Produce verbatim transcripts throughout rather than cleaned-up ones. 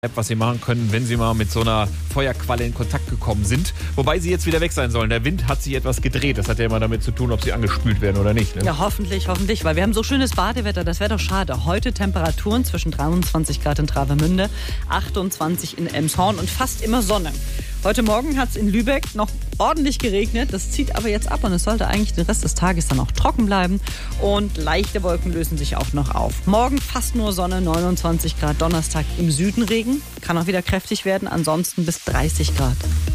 was Sie machen können, wenn Sie mal mit so einer Feuerqualle in Kontakt gekommen sind. Wobei sie jetzt wieder weg sein sollen. Der Wind hat sich etwas gedreht. Das hat ja immer damit zu tun, ob sie angespült werden oder nicht. Ne? Ja, hoffentlich, hoffentlich, weil wir haben so schönes Badewetter. Das wäre doch schade. Heute Temperaturen zwischen dreiundzwanzig Grad in Travemünde, achtundzwanzig in Elmshorn und fast immer Sonne. Heute Morgen hat es in Lübeck noch ordentlich geregnet. Das zieht aber jetzt ab und es sollte eigentlich den Rest des Tages dann auch trocken bleiben. Und leichte Wolken lösen sich auch noch auf. Morgen fast nur Sonne, neunundzwanzig Grad. Donnerstag im Süden Regen. Kann auch wieder kräftig werden, ansonsten bis dreißig Grad.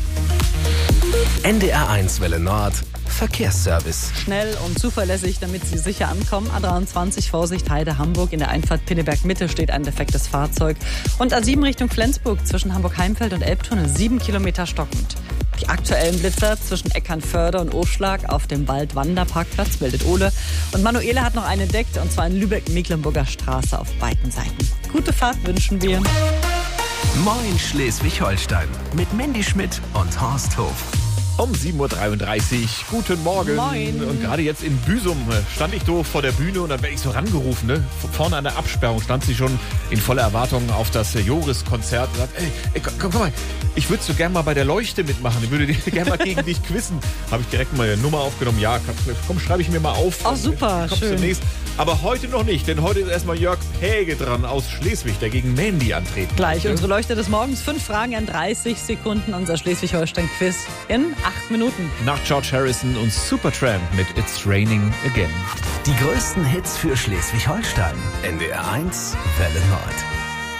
N D R eins Welle Nord. Verkehrsservice. Schnell und zuverlässig, damit Sie sicher ankommen. A dreiundzwanzig, Vorsicht, Heide, Hamburg. In der Einfahrt Pinneberg-Mitte steht ein defektes Fahrzeug. Und A sieben Richtung Flensburg zwischen Hamburg-Heimfeld und Elbtunnel. Sieben Kilometer stockend. Die aktuellen Blitzer zwischen Eckernförde und Aufschlag auf dem Waldwanderparkplatz meldet Ole. Und Manuela hat noch einen entdeckt, und zwar in Lübeck-Mecklenburger Straße auf beiden Seiten. Gute Fahrt wünschen wir. Moin Schleswig-Holstein mit Mandy Schmidt und Horst Hof. Um sieben Uhr dreiunddreißig. Guten Morgen. Moin. Und gerade jetzt in Büsum stand ich so vor der Bühne und dann werde ich so rangerufen. Ne? Vorne an der Absperrung stand sie schon in voller Erwartung auf das Joris-Konzert und sagt, ey, ey komm, komm mal, ich würde so gerne mal bei der Leuchte mitmachen. Ich würde gerne mal gegen dich quizzen. Habe ich direkt mal eine Nummer aufgenommen. Ja, komm, schreibe ich mir mal auf. Oh, super, komm schön. Zunächst. Aber heute noch nicht, denn heute ist erstmal Jörg Päge dran aus Schleswig, der gegen Mandy antreten Gleich möchte. unsere Leuchte des Morgens. Fünf Fragen in dreißig Sekunden. Unser Schleswig-Holstein-Quiz in acht Minuten. Nach George Harrison und Supertramp mit It's Raining Again. Die größten Hits für Schleswig-Holstein. N D R eins Welle Nord.